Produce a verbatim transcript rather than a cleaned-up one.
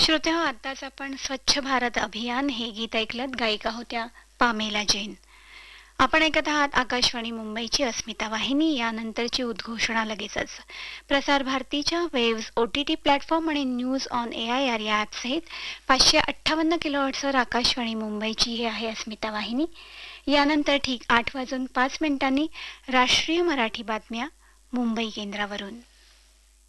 श्रोत्यांनो, आत्ताच आपण स्वच्छ भारत अभियान हे गीत ऐकलत. गायिका होत्या पामेला जैन. आपण ऐकत आहात आकाशवाणी मुंबईची अस्मिता वाहिनी. यानंतरची उद्घोषणा लगेचच. प्रसार भारतीच्या waves, O T T platform आणि news on A I R या ॲपसहित पाचशे अठ्ठावन्न किलोहर्ट्झवर आकाशवाणी मुंबईची ही आहे अस्मिता वाहिनी. यानंतर ठीक आठ वाजून पाच मिनिटांनी राष्ट्रीय मराठी बातम्या मुंबई केंद्रावरून.